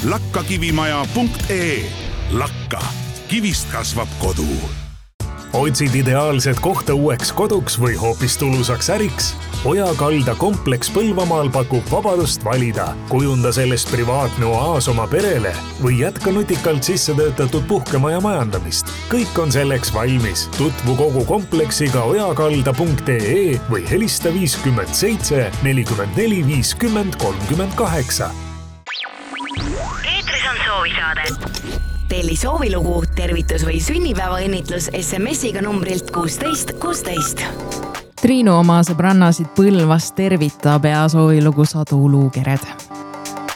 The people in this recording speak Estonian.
lakkakivimaja.ee. Lakka, kivist kasvab kodu. Otsid ideaalset kohta uueks koduks või hoopis tulusaks äriks? Ojakalda kompleks Põlvamaal pakub vabadust valida. Kujunda sellest privaatne oaas oma perele või jätka nutikalt sisse töötatud puhkemaja majandamist. Kõik on selleks valmis. Tutvu kogu kompleksiga ojakalda.ee või helista 57 44 50 38. Eetris on soovisaade. Telli soovilugu, tervitus või sünnipäevaõnnitlus SMS-iga numbrilt 16 16. Triinu oma sõbrannasid Põlvast tervitab ja soovilugu Sadu Luukered.